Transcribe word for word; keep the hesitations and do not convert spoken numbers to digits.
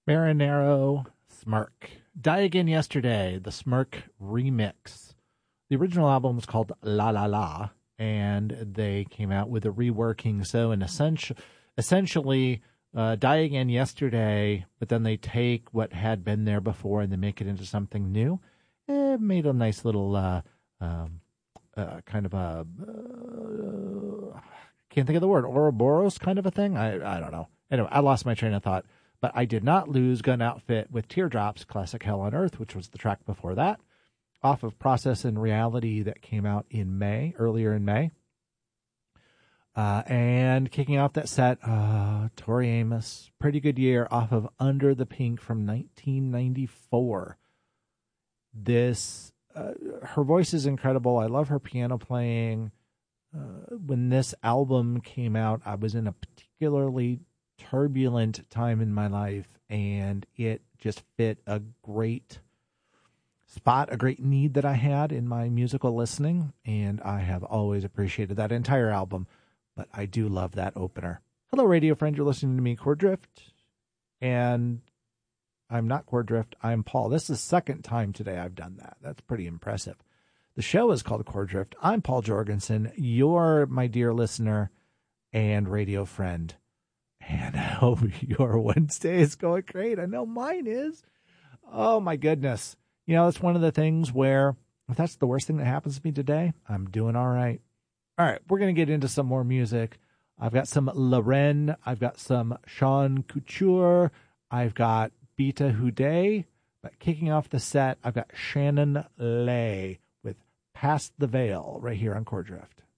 Marinero Smirk. Die Again Yesterday, the Smirk remix. The original album was called La La La, and they came out with a reworking. So, in essential, essentially, uh, Die Again Yesterday, but then they take what had been there before and they make it into something new. It made a nice little uh, um, uh, kind of a, uh, can't think of the word, Ouroboros kind of a thing. I, I don't know. Anyway, I lost my train of thought. But I did not lose Gun Outfit with Teardrops, Classic Hell on Earth, which was the track before that, off of Process and Reality that came out in May, earlier in May. Uh, and kicking off that set, uh, Tori Amos, Pretty Good Year, off of Under the Pink from nineteen ninety-four. This, uh, her voice is incredible. I love her piano playing. Uh, when this album came out, I was in a particularly turbulent time in my life, and it just fit a great spot, a great need that I had in my musical listening, and I have always appreciated that entire album, but I do love that opener. Hello, radio friend, you're listening to me, Chord Drift, and I'm not Chord Drift, I'm Paul. This is the second time today I've done that. That's pretty impressive. The show is called Chord Drift. I'm Paul Jorgensen, you're my dear listener and radio friend. And I hope your Wednesday is going great. I know mine is. Oh, my goodness. You know, it's one of the things where if that's the worst thing that happens to me today, I'm doing all right. All right, we're going to get into some more music. I've got some Loren. I've got some Sean Couture. I've got Beta Houdet. But kicking off the set, I've got Shannon Lay with Past the Veil right here on Chord Drift.